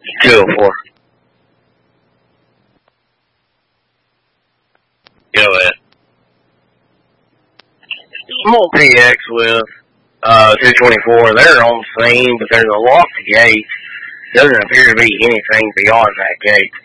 204. Go ahead. I'm on PX with 224. They're on scene, but there's a locked gate. Doesn't appear to be anything beyond that gate.